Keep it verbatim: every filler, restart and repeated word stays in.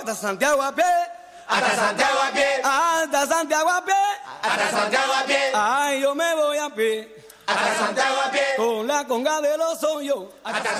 hasta Santiago a pie. Hasta Santiago a pie. Hasta Santiago a pie. Hasta Santiago a pie. Ay, yo me voy a pie. Hasta Santiago a pie. Con la conga de los hoyos. Hasta